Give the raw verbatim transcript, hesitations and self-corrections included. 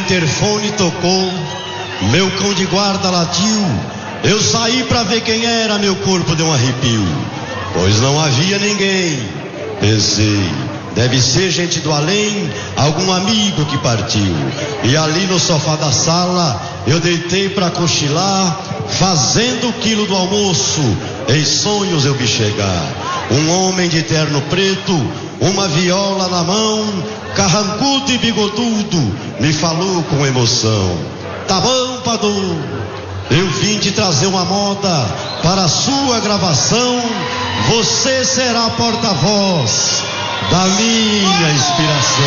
interfone tocou, meu cão de guarda latiu. Eu saí pra ver quem era, meu corpo deu um arrepio, pois não havia ninguém. Pensei, deve ser gente do além, algum amigo que partiu. E ali no sofá da sala eu deitei pra cochilar, fazendo o quilo do almoço. Em sonhos eu vi chegar um homem de terno preto, uma viola na mão, carrancudo e bigodudo, me falou com emoção: tá bom, Padu, eu vim te trazer uma moda para a sua gravação. Você será porta-voz da minha inspiração.